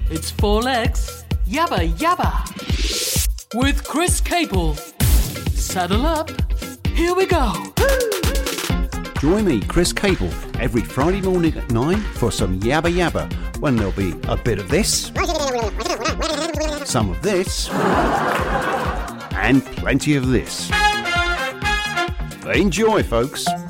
It's Four Legs, Yabba Yabba. With Chris Capel. Saddle up. Here we go. Join me, Chris Capel, every Friday morning at 9 for some Yabba Yabba, when there'll be a bit of this, some of this, and plenty of this. Enjoy, folks.